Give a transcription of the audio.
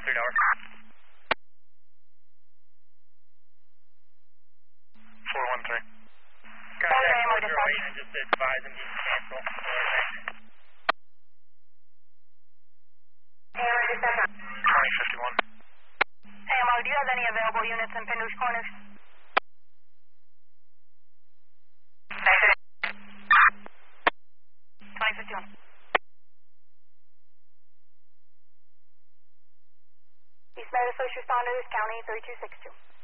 3 Tower. 413. Contact 408 and just advise him to cancel. AMR dispatch. 2051. AMR, do you have any available units in Pindoosh Corners? 2051. East Meadows First Responders, County 3262.